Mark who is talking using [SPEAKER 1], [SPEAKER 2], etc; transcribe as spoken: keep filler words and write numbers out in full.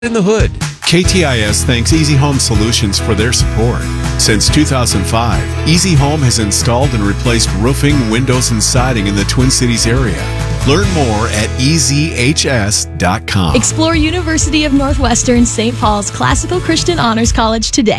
[SPEAKER 1] in the hood.
[SPEAKER 2] K T I S thanks Easy Home Solutions for their support. Since two thousand five, Easy Home has installed and replaced roofing, windows, and siding in the Twin Cities area. Learn more at E Z H S dot com.
[SPEAKER 3] Explore University of Northwestern Saint Paul's Classical Christian Honors College today.